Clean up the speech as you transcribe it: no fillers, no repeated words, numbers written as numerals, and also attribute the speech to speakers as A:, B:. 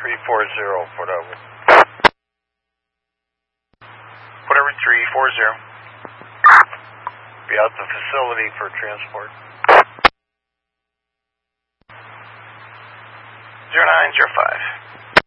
A: 340, put over. Put over 340. Be out the facility for transport. 0905.